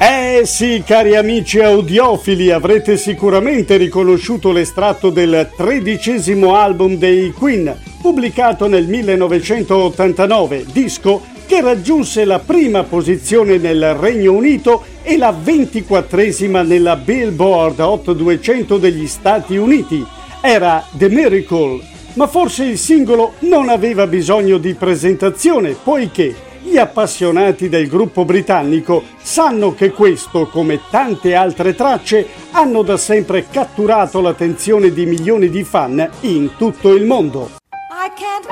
Eh sì, cari amici audiofili, avrete sicuramente riconosciuto l'estratto del 13° album dei Queen, pubblicato nel 1989, disco che raggiunse la prima posizione nel Regno Unito e la 24esima nella Billboard Hot 200 degli Stati Uniti. Era The Miracle, ma forse il singolo non aveva bisogno di presentazione, poiché gli appassionati del gruppo britannico sanno che questo, come tante altre tracce, hanno da sempre catturato l'attenzione di milioni di fan in tutto il mondo. I can't